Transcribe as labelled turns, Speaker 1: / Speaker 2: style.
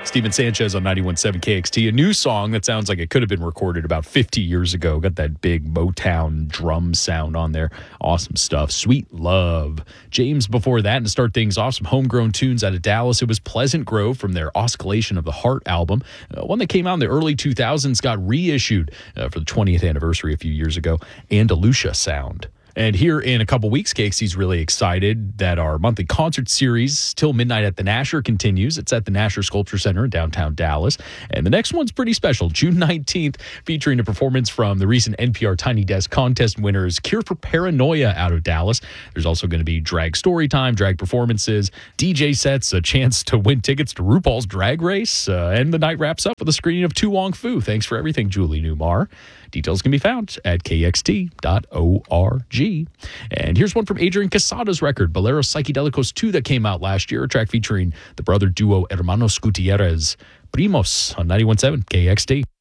Speaker 1: Steven Sanchez on 91.7 KXT. A new song that sounds like it could have been recorded about 50 years ago. Got that big Motown drum sound on there. Awesome stuff. Sweet Love. James before that, and to start things off, some homegrown tunes out of Dallas. It was Pleasant Grove from their Oscillation of the Heart album. One that came out in the early 2000s, got reissued for the 20th anniversary a few years ago. Andalusia Sound. And here in a couple weeks, KXT's really excited that our monthly concert series, Till Midnight at the Nasher, continues. It's at the Nasher Sculpture Center in downtown Dallas. And the next one's pretty special, June 19th, featuring a performance from the recent NPR Tiny Desk contest winners, Cure for Paranoia out of Dallas. There's also going to be drag story time, drag performances, DJ sets, a chance to win tickets to RuPaul's Drag Race. And the night wraps up with a screening of Tu Wong Fu. Thanks for everything, Julie Newmar. Details can be found at kxt.org. And here's one from Adrian Quesada's record, Boleros Psychedelicos 2, that came out last year, a track featuring the brother duo Hermanos Gutierrez. Primos on 91.7 KXT.